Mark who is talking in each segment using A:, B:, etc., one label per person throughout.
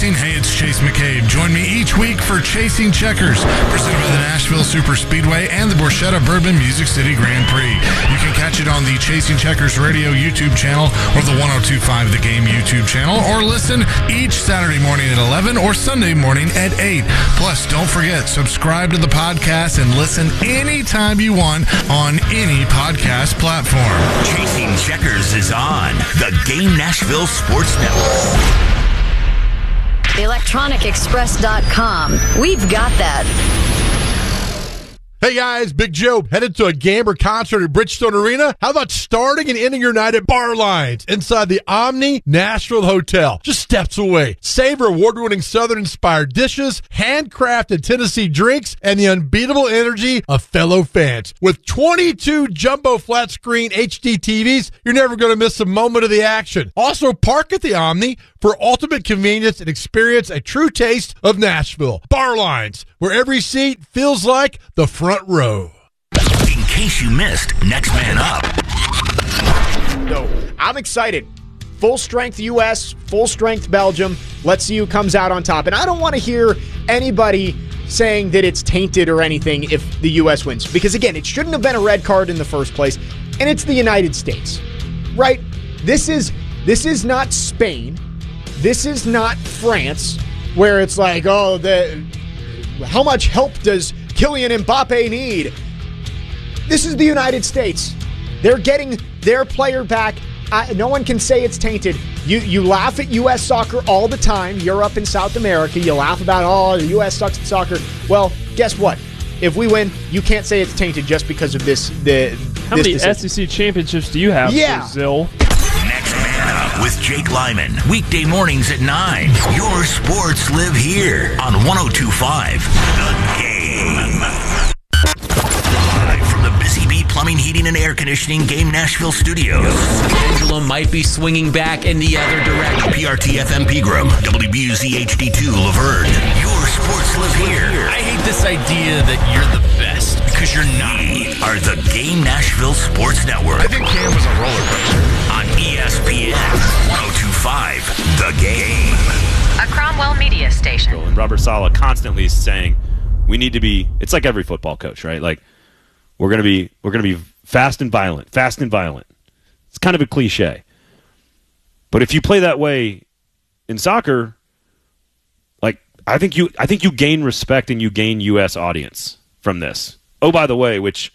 A: racing? Hey, it's Chase McCabe. Join me each week for Chasing Checkers, presented by the Nashville Super Speedway and the Borchetta Bourbon Music City Grand Prix. You can catch it on the Chasing Checkers Radio YouTube channel or the 102.5 The Game YouTube channel, or listen each Saturday morning at 11 or Sunday morning at 8. Plus, don't forget, subscribe to the podcast and listen anytime you want on any podcast platform.
B: Chasing Checkers is on the Game Nashville Sports Network.
C: ElectronicExpress.com. We've got that.
D: Hey guys, Big Joe, headed to a game or concert at Bridgestone Arena? How about starting and ending your night at Bar Lines inside the Omni Nashville Hotel, just steps away? Savor award-winning Southern-inspired dishes, handcrafted Tennessee drinks, and the unbeatable energy of fellow fans. With 22 jumbo flat-screen HD TVs, you're never going to miss a moment of the action. Also, park at the Omni for ultimate convenience and experience a true taste of Nashville. Bar Lines, where every seat feels like the front row.
B: In case you missed Next Man Up.
E: So, I'm excited. Full strength U.S., full strength Belgium. Let's see who comes out on top. And I don't want to hear anybody saying that it's tainted or anything if the U.S. wins. Because, again, it shouldn't have been a red card in the first place. And it's the United States, right? This is not Spain. This is not France, where it's like, oh, how much help does Kylian Mbappe need? This is the United States. They're getting their player back. No one can say it's tainted. You laugh at U.S. soccer all the time, Europe and South America. You laugh about, oh, the U.S. sucks at soccer. Well, guess what? If we win, you can't say it's tainted just because of this.
F: How many SEC championships do you have, Brazil?
B: Next Man Up with Jake Lyman. Weekday mornings at 9. Your sports live here on 102.5 The Game. Live from the Busy Bee Plumbing, Heating, and Air Conditioning Game Nashville Studios.
G: Pendulum might be swinging back in the other direction.
B: PRT FM Pegram, WBUZ HD2 Laverne. Your sports live here.
G: I hate this idea that you're the best, because you're not.
B: We are the Game Nashville Sports Network.
A: I think Cam was a roller coaster.
B: On ESPN 102.5 The Game.
C: A Cromwell Media Station.
H: And Robert Saleh constantly is saying we need to be, it's like every football coach, right? Like we're going to be fast and violent. It's kind of a cliche. But if you play that way in soccer, like I think you gain respect and you gain US audience from this. Oh, by the way, which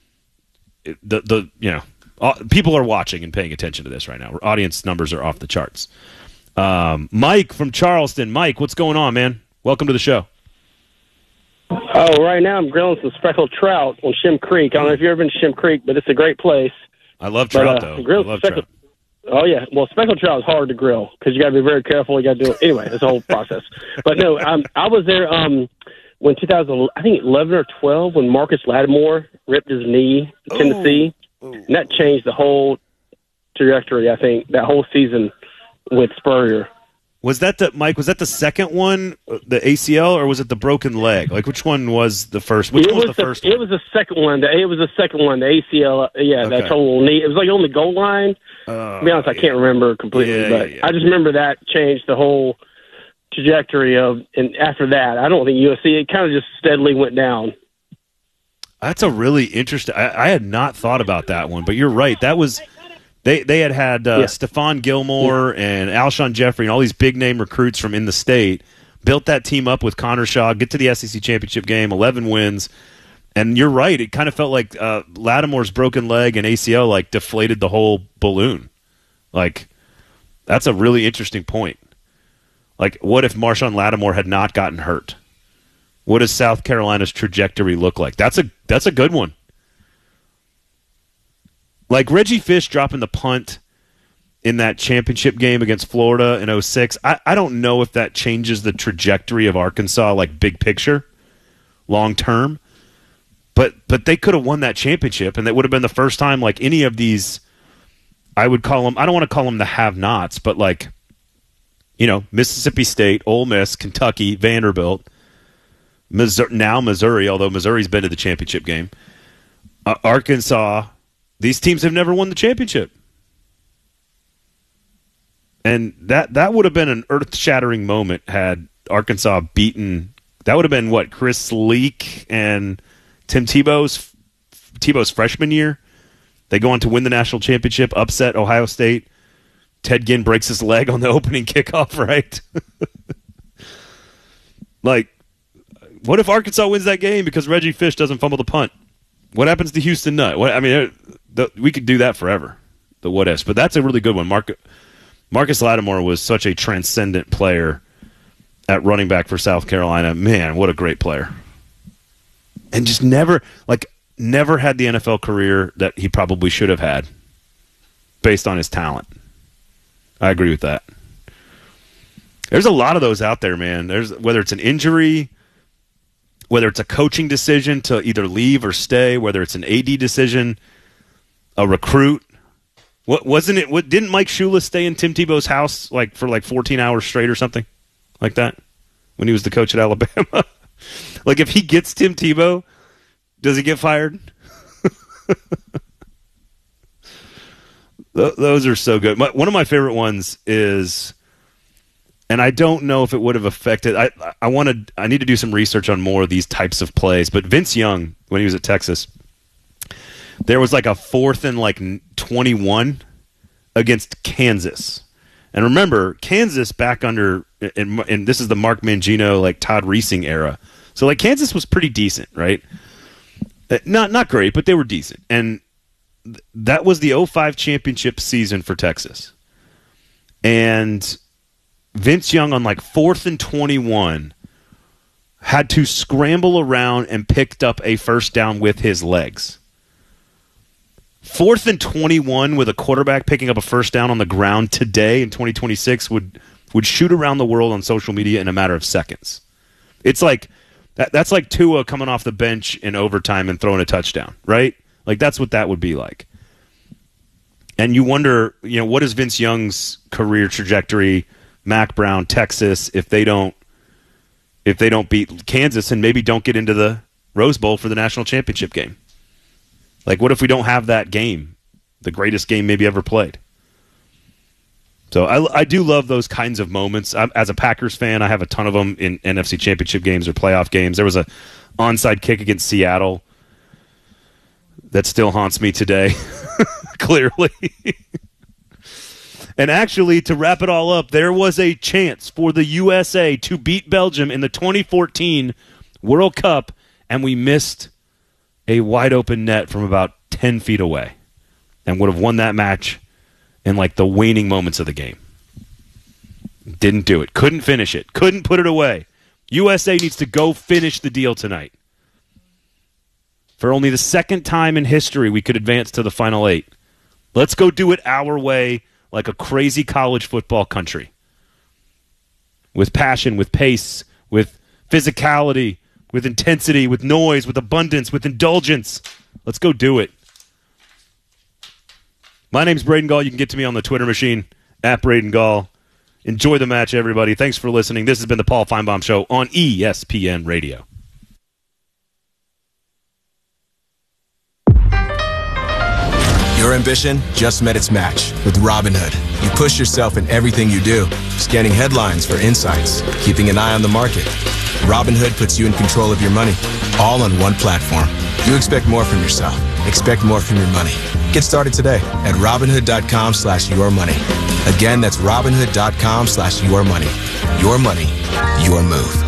H: people are watching and paying attention to this right now. Audience numbers are off the charts. Mike from Charleston. Mike, what's going on, man? Welcome to the show.
I: Oh, right now I'm grilling some speckled trout on Shem Creek. I don't know if you've ever been to Shem Creek, but it's a great place.
H: I love trout, though. I love trout.
I: Oh, yeah. Well, speckled trout is hard to grill because you got to be very careful. You got to do it. Anyway, it's a whole process. But no, I was there when 2011 or 12 when Marcus Lattimore ripped his knee to Tennessee. And that changed the whole trajectory, I think, that whole season with Spurrier.
H: Was that the second one, the ACL, or was it the broken leg? Like, which one was the first? Which one was the first one?
I: It was the second one. It was the second one, the ACL. Yeah,
H: Okay.
I: that total knee. It was like on the goal line. To be honest, I can't remember completely, but I just remember that changed the whole trajectory of. And after that, I don't think USC. It kind of just steadily went down.
H: That's a really interesting. I had not thought about that one, but you're right. That was they had Stephon Gilmore and Alshon Jeffrey and all these big name recruits from in the state. Built that team up with Connor Shaw, get to the SEC championship game, 11 wins. And you're right. It kind of felt like Lattimore's broken leg and ACL like deflated the whole balloon. Like, that's a really interesting point. Like, what if Marshawn Lattimore had not gotten hurt? What does South Carolina's trajectory look like? That's a good one. Like Reggie Fish dropping the punt in that championship game against Florida in 2006. I don't know if that changes the trajectory of Arkansas, like big picture, long term. But they could have won that championship, and that would have been the first time like any of these. I would call them. I don't want to call them the have-nots, but like, Mississippi State, Ole Miss, Kentucky, Vanderbilt. Missouri, although Missouri's been to the championship game. Arkansas, these teams have never won the championship. And that would have been an earth-shattering moment had Arkansas beaten. That would have been what, Chris Leak and Tim Tebow's freshman year. They go on to win the national championship, upset Ohio State. Ted Ginn breaks his leg on the opening kickoff, right? Like, what if Arkansas wins that game because Reggie Fish doesn't fumble the punt? What happens to Houston Nutt? We could do that forever, the what ifs. But that's a really good one. Marcus Lattimore was such a transcendent player at running back for South Carolina. Man, what a great player. And just never had the NFL career that he probably should have had based on his talent. I agree with that. There's a lot of those out there, man. Whether it's an injury, whether it's a coaching decision to either leave or stay, whether it's an AD decision, a recruit. Didn't Mike Shula stay in Tim Tebow's house for 14 hours straight or something like that when he was the coach at Alabama? Like, if he gets Tim Tebow, does he get fired? Those are so good. One of my favorite ones is, and I don't know if it would have affected. I need to do some research on more of these types of plays. But Vince Young, when he was at Texas, there was like a 4th and 21 against Kansas. And remember, Kansas back under, and this is the Mark Mangino, Todd Reesing era. So Kansas was pretty decent, right? Not great, but they were decent. And that was the 2005 championship season for Texas. And Vince Young on 4th and 21 had to scramble around and picked up a first down with his legs. 4th and 21 with a quarterback picking up a first down on the ground today in 2026 would shoot around the world on social media in a matter of seconds. It's that's like Tua coming off the bench in overtime and throwing a touchdown, right? That's what that would be like. And you wonder, what is Vince Young's career trajectory, Mac Brown, Texas, if they don't beat Kansas and maybe don't get into the Rose Bowl for the national championship game? What if we don't have that game, the greatest game maybe ever played? So I do love those kinds of moments. As a Packers fan, I have a ton of them in NFC championship games or playoff games. There was a onside kick against Seattle that still haunts me today, clearly. And actually, to wrap it all up, there was a chance for the USA to beat Belgium in the 2014 World Cup, and we missed a wide-open net from about 10 feet away and would have won that match in the waning moments of the game. Didn't do it. Couldn't finish it. Couldn't put it away. USA needs to go finish the deal tonight. For only the second time in history, we could advance to the Final 8. Let's go do it our way, like a crazy college football country. With passion, with pace, with physicality, with intensity, with noise, with abundance, with indulgence. Let's go do it. My name's Braden Gall. You can get to me on the Twitter machine, @BradenGall. Enjoy the match, everybody. Thanks for listening. This has been the Paul Feinbaum Show on ESPN Radio.
J: Your ambition just met its match with Robinhood. You push yourself in everything you do, scanning headlines for insights, keeping an eye on the market. Robinhood puts you in control of your money, all on one platform. You expect more from yourself. Expect more from your money. Get started today at Robinhood.com/yourmoney. Again, that's Robinhood.com/yourmoney. Your money, your move.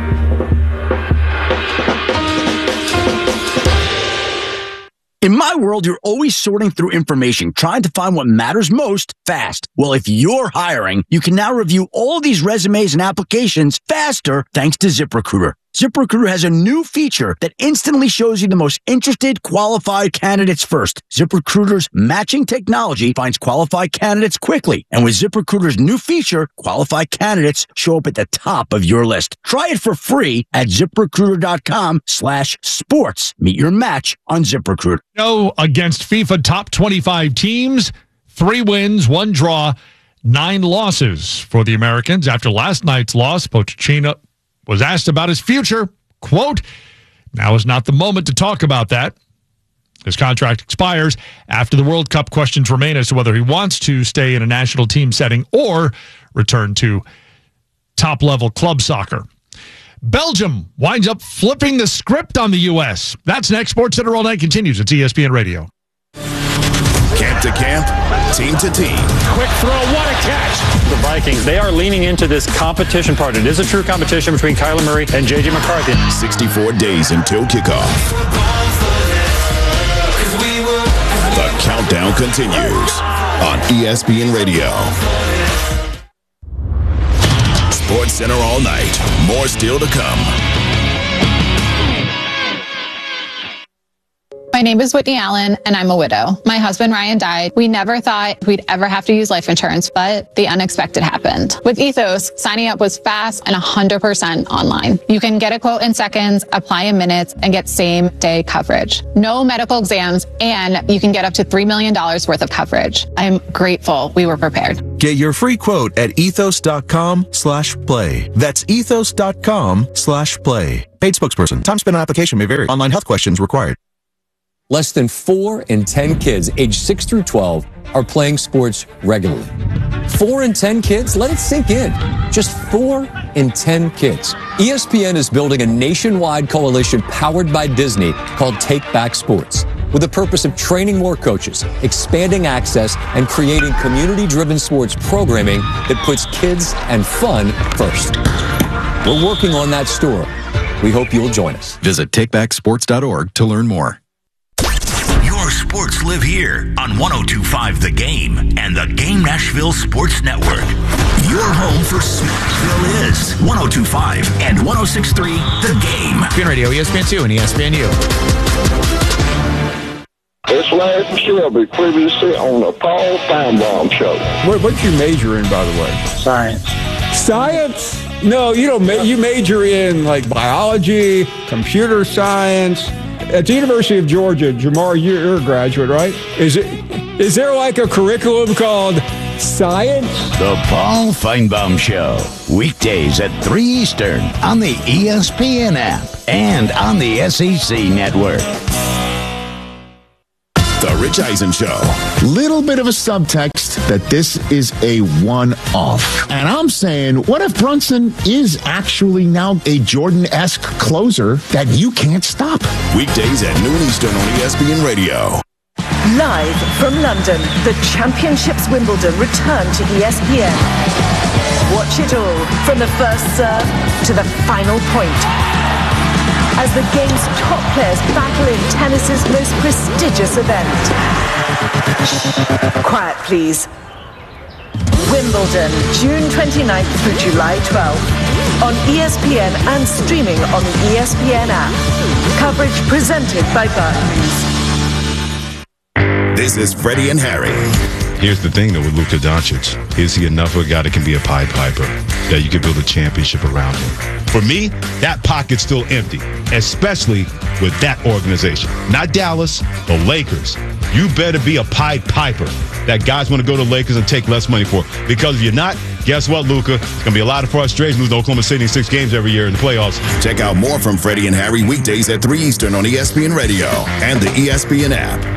K: In my world, you're always sorting through information, trying to find what matters most fast. Well, if you're hiring, you can now review all these resumes and applications faster thanks to ZipRecruiter. ZipRecruiter has a new feature that instantly shows you the most interested, qualified candidates first. ZipRecruiter's matching technology finds qualified candidates quickly. And with ZipRecruiter's new feature, qualified candidates show up at the top of your list. Try it for free at ZipRecruiter.com/sports. Meet your match on ZipRecruiter.
L: Against FIFA top 25 teams, 3 wins, 1 draw, 9 losses for the Americans. After last night's loss, Pochettino was asked about his future. Quote, "Now is not the moment to talk about that. His contract expires after the World Cup. Questions remain as to whether he wants to stay in a national team setting or return to top-level club soccer. Belgium winds up flipping the script on the U.S. That's next. Sports Center All Night continues. It's ESPN Radio.
M: Camp to camp, team to team.
N: Quick throw, what a catch. The Vikings, they are leaning into this competition part. It is a true competition between Kyler Murray and J.J. McCarthy.
M: 64 days until kickoff. The countdown continues on ESPN Radio. Sports Center all night. More still to come.
O: My name is Whitney Allen, and I'm a widow. My husband, Ryan, died. We never thought we'd ever have to use life insurance, but the unexpected happened. With Ethos, signing up was fast and 100% online. You can get a quote in seconds, apply in minutes, and get same-day coverage. No medical exams, and you can get up to $3 million worth of coverage. I'm grateful we were prepared.
J: Get your free quote at ethos.com/play. That's ethos.com/play. Paid spokesperson. Time spent on application may vary. Online health questions required.
P: Less than 4 in 10 kids aged 6 through 12 are playing sports regularly. 4 in 10 kids? Let it sink in. Just 4 in 10 kids. ESPN is building a nationwide coalition powered by Disney called Take Back Sports, with the purpose of training more coaches, expanding access, and creating community-driven sports programming that puts kids and fun first. We're working on that story. We hope you'll join us.
J: Visit takebacksports.org to learn more.
B: Your sports live here on 102.5 The Game and the Game Nashville Sports Network. Your home for Smashville is 102.5 and 106.3 The Game.
Q: ESPN Radio, ESPN2, and ESPNU.
R: It's Larry Shelby, previously on the Paul Feinbaum Show.
S: What's your major in, by the way?
R: Science.
S: Science? No, you don't. You major in like biology, computer science. At the University of Georgia, Jamar, you're a graduate, right? Is there like a curriculum called science?
T: The Paul Feinbaum Show, weekdays at 3 Eastern on the ESPN app and on the SEC network.
M: The Rich Eisen Show.
U: Little bit of a subtext that this is a one-off. And I'm saying, what if Brunson is actually now a Jordan-esque closer that you can't stop?
M: Weekdays at noon Eastern on ESPN Radio.
V: Live from London, the Championships Wimbledon return to ESPN. Watch it all from the first serve to the final point, as the game's top players battle in tennis's most prestigious event. Quiet, please. Wimbledon, June 29th through July 12th. On ESPN and streaming on the ESPN app. Coverage presented by Barclays.
M: This is Freddie and Harry.
W: Here's the thing, though, with Luka Doncic. Is he enough of a guy that can be a Pied Piper, that you can build a championship around him? For me, that pocket's still empty, especially with that organization. Not Dallas, the Lakers. You better be a Pied Piper that guys want to go to Lakers and take less money for. Because if you're not, guess what, Luka? It's going to be a lot of frustration losing Oklahoma City in 6 games every year in the playoffs.
M: Check out more from Freddie and Harry weekdays at 3 Eastern on ESPN Radio and the ESPN app.